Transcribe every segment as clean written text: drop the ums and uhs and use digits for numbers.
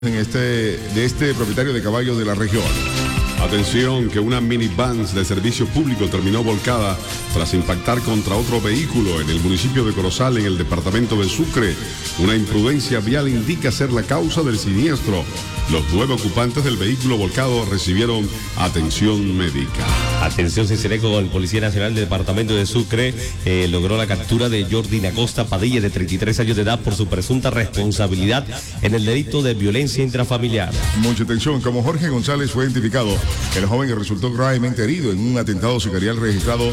de este propietario de caballos de la región. Atención, que una minivan de servicio público terminó volcada tras impactar contra otro vehículo en el municipio de Corozal, en el departamento de Sucre. Una imprudencia vial indica ser la causa del siniestro. Los 9 ocupantes del vehículo volcado recibieron atención médica. Atención, Cincelejo, el Policía Nacional del Departamento de Sucre logró la captura de Jordi Acosta Padilla, de 33 años de edad, por su presunta responsabilidad en el delito de violencia intrafamiliar. Mucha atención, como Jorge González fue identificado, el joven que resultó gravemente herido en un atentado sicarial registrado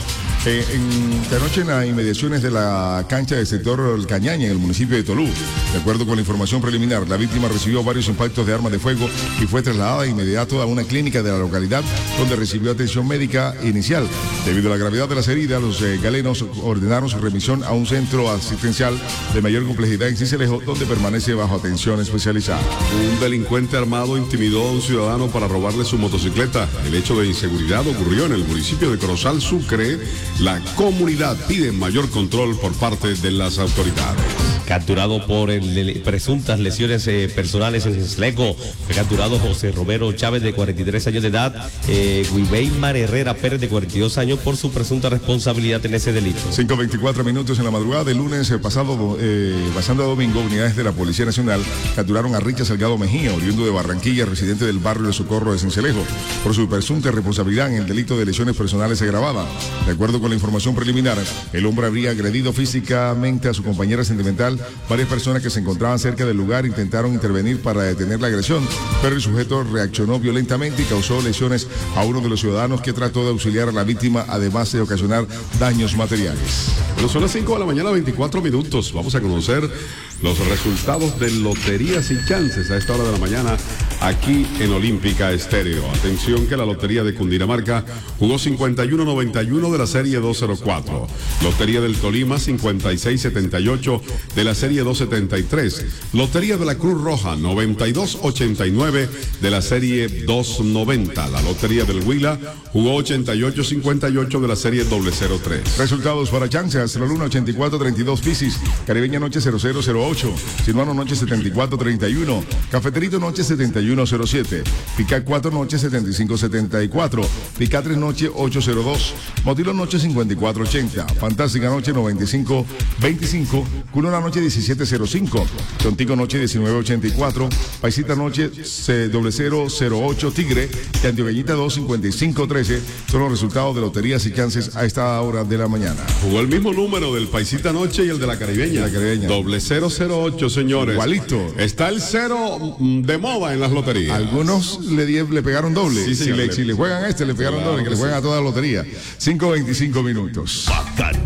esta noche en las inmediaciones de la cancha del sector El Cañaña, en el municipio de Tolú. De acuerdo con la información preliminar, la víctima recibió varios impactos de armas de fuego y fue trasladada de inmediato a una clínica de la localidad, donde recibió atención médica inicial. Debido a la gravedad de las heridas, los galenos ordenaron su remisión a un centro asistencial de mayor complejidad en Cincelejo, donde permanece bajo atención especializada. Un delincuente armado intimidó a un ciudadano para robarle su motocicleta. El hecho de inseguridad ocurrió en el municipio de Corozal, Sucre. La comunidad pide mayor control por parte de las autoridades. Capturado por presuntas lesiones personales en Cincelejo, fue capturado José Romero Chávez, de 43 años de edad, Guibeimar Herrera Pérez, de 42 años, por su presunta responsabilidad en ese delito. 5:24 minutos en la madrugada del lunes pasado, pasando a domingo, unidades de la Policía Nacional capturaron a Richard Salgado Mejía, oriundo de Barranquilla, residente del barrio de Socorro de Cincelejo, por su presunta responsabilidad en el delito de lesiones personales agravadas. De acuerdo con la información preliminar, el hombre habría agredido físicamente a su compañera sentimental. Varias personas que se encontraban cerca del lugar intentaron intervenir para detener la agresión, pero el sujeto reaccionó violentamente y causó lesiones a uno de los ciudadanos, que trató de auxiliar a la víctima, además de ocasionar daños materiales. Bueno, son las 5 de la mañana, 24 minutos. Vamos a conocer los resultados de Loterías y Chances a esta hora de la mañana, aquí en Olímpica Estéreo. Atención, que la Lotería de Cundinamarca jugó 51-91 de la serie 204. Lotería del Tolima 56-78 de la serie 273. Lotería de la Cruz Roja 92-89 de la serie 290. La Lotería del Huila jugó 88-58 de la serie 003. Resultados para Chances: La Luna 84-32 Piscis, Caribeña Noche 0008, Sinuano Noche 74-31, Cafeterito Noche 71-07, Pica 4 Noche 75-74, Pica 3 Noche 802, Motilo Noche 54-80, Fantástica Noche 95-25, Culona Noche 17-05, Contigo Noche 19-84, Paisita Noche 0008 Tigre y Antioqueñita 2-55-13. Son los resultados de Loterías y Chances a esta hora de la mañana. Jugó el mismo número del Paisita Noche y el de la Caribeña. Doble 008, señores. Igualito. Está el 0 de moda en las loterías. Algunos le pegaron doble. Sí, si le juegan a este, le pegaron doble, que le juegan a toda la lotería. 5:25 minutos.